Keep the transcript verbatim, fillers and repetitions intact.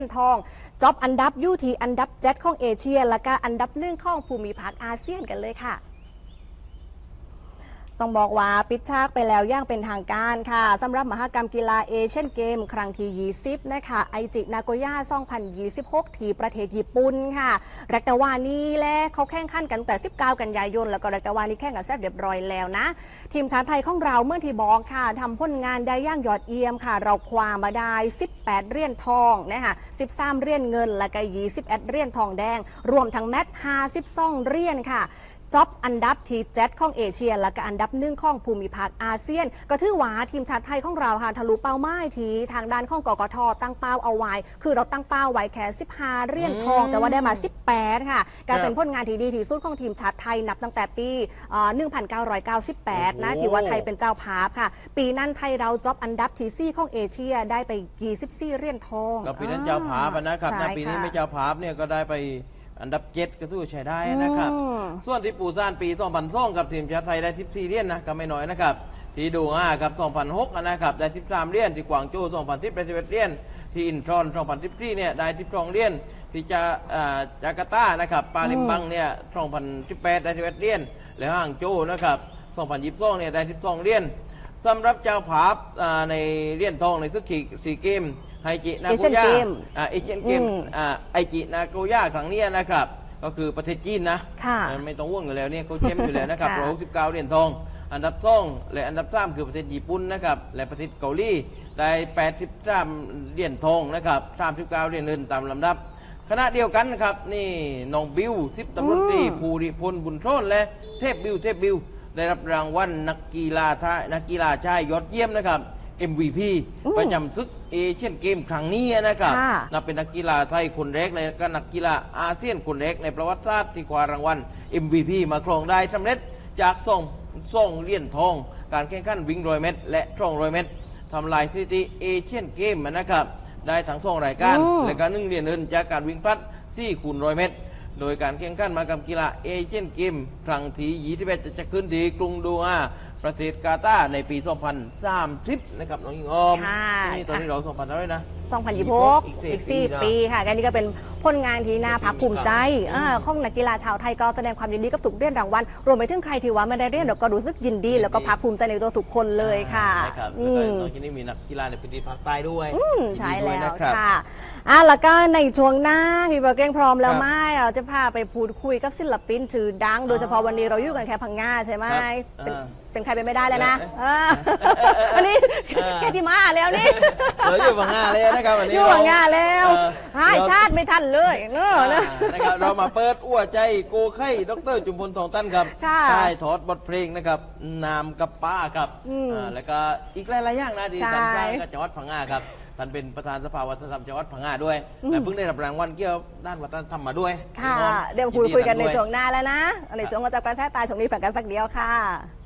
ทองจ็อบอันดับยูทีอันดับเจ็ดของเอเชียและก็อันดับหนึ่งของภูมิภาคอาเซียนกันเลยค่ะต้องบอกว่าปิดฉากไปแล้วอย่างเป็นทางการค่ะสำหรับมหกรรมกีฬาเอเชียนเกมครั้งที่ยี่สิบนะคะไอจินาโกย่าสองพันยี่สิบหกที่ประเทศญี่ปุ่นค่ะแรกแต่ว่านี้แหละเขาแข่งขันกันแต่สิบเก้ากันยายนแล้วก็แรกแต่ว่านี้แข่งกันแซ่บเรียบร้อยแล้วนะทีมชาติไทยของเราเมื่อที่บอกค่ะทำผลงานได้อย่างยอดเยี่ยมค่ะเราคว้ามาได้สิบแปดเหรียญทองนะคะสิบสามเหรียญเงินและก็ยี่สิบเอ็ดเหรียญทองแดงรวมทั้งแมตช์ห้าสิบสองเหรียญค่ะจ็อบอันดับที่เจ็ดของเอเชียและก็อันดับหนึ่งของภูมิภาคอาเซียนก็ถือว่าทีมชาติไทยของเราค่ะทะลุเป้าหมายที่ทางด้านของกกทตั้งเป้าเอาไว้คือเราตั้งเป้าไว้แค่สิบห้าเหรียญทองแต่ว่าได้มาสิบแปดค่ะการเป็นผลงานที่ดีที่สุดของทีมชาติไทยนับตั้งแต่ปีหนึ่งพันเก้าร้อยเก้าสิบแปดนะที่ว่าไทยเป็นเจ้าภาพค่ะปีนั้นไทยเราจ็อบอันดับที่สี่ของเอเชียได้ไปยี่สิบสี่เหรียญทองก็ปีนั้นเจ้าภาพนะครับในปีนี้ไม่เจ้าภาพเนี่ยก็ได้ไปอันดับเจ็ดก็ถือใช้ได้นะครับส่วนที่ปูซานปีสองพันสองกับทีมชาติไทยได้สิบสี่เหรียญนะก็ไม่น้อยนะครับที่ดูง่ากับสองพันหกนะครับได้สิบสามเหรียญที่กวางโจวสองพันสิบได้สิบเอ็ดเหรียญที่อินทรอนสองพันสิบสี่เนี่ยได้สิบสองเหรียญที่จะจาการ์ตานะครับปาลิมบังเนี่ยสองพันสิบแปดได้สิบเอ็ดเหรียญและห่างโจวนะครับสองพันยี่สิบสองเนี่ยได้สิบสองเหรียญสำหรับเจ้าภาพในเหรียญทองในศึกสี่เกมไอจินาโกย่าเอเชียนเกมไอจินาโกย่าครั้งนี้นะครับก็คือประเทศจีนนะไม่ต้องว่วงอยู่แล้วเนี่ยเขาเชมอยู่แล้วนะครับร้อยหกสิบเก้าเหรียญทองอันดับสองและอันดับสามคือประเทศญี่ปุ่นนะครับและประเทศเกาหลีได้แปดสิบสามเหรียญทองนะครับสามสิบเก้าเหรียญเงินตามลำดับขณะเดียวกันครับนี่น้องบิวสิบตำรวจตรีภูริพลบุญโทนและเทพบิวเทพบิวได้รับรางวัลนักกีฬาไทยนักกีฬาชายยอดเยี่ยมนะครับเอ็ม วี พี ประจำศึกเอเชียนเกมครั้งนี้นะครับนับเป็นนักกีฬาไทยคนแรกและก็นักกีฬาอาเซียนคนแรกในประวัติศาสตร์ที่คว้ารางวัล เอ็ม วี พี มาครองได้สำเร็จจากส่งส่งเหรียญทองการแข่งขันวิ่งร้อยเมตรและสองร้อยเมตรทำลายสถิติเอเชียนเกมนะครับได้ทั้งสองรายการและการหนึ่งเหรียญเงินจากการวิ่งพลัดสี่คูณร้อยเมตรโดยการแข่งขันมากับกีฬาเอเชียนเกมครั้งที่ยี่สิบเอ็ดจะจะขึ้นที่กรุงโดฮาประเทศกาตาร์ในปีสองพันสามสิบนะครับน้องยิงออมนี่ตอนนี้เราสองพันเท่าไหร่นะสองพันยี่สิบหกอีกสี่ปีค่ะอันนี้ก็เป็นผลงานที่น่าภาคภูมิใจของนักกีฬาชาวไทยก็แสดงความยินดีกับทุกเหรียญรางวัลรวมไปถึงใครที่ว่าไม่ได้เหรียญเราก็รู้สึกยินดีแล้วก็ภาคภูมิใจในตัวทุกคนเลยค่ะใช่ครับแล้วก็ตอนนี้มีนักกีฬาในพื้นที่ภาคใต้ด้วยใช่แล้วค่ะอ่ะแล้วก็ในช่วงหน้าพี่เบอร์เก้งพร้อมแล้วไหมเราจะพาไปพูดคุยกับศิลปินชื่อดังโดยเฉพาะวันนี้เราอยู่กันแค่พังงาใช่ไหมเป็นใครเป็นไม่ได้แล้วนะอันนี้แค่ที่มาแล้วนี่เราอยู่ฝั่งงาแล้วนะครับวันนี้อยู่ฝั่งงาแล้วหายชาติไม่ทันเลยเนอะนะครับเรามาเปิดอ้วใจโกไข่ดรจุมพลทองตั้นครับใช่ถอดบทเพลงนะครับนามกับป้าครับแล้วก็อีกหลายๆอย่างนะที่ทำใช่ก็จังหวัดพังงาครับท่านเป็นประธานสภาวัฒนธรรมจังหวัดพังงาด้วยและเพิ่งได้รับรางวัลเกี่ยวด้านวัฒนธรรมมาด้วยค่ะเดี๋ยวคุยคุยกันในช่วงหน้าแล้วนะในช่วงเราจะกระแสตายช่วงนี้แบ่งกันสักเดียวค่ะ